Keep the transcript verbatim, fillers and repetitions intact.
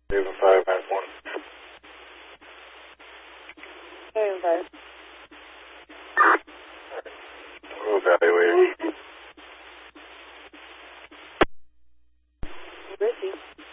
Raven five, half one. Raven five. We'll evaluate. Richie.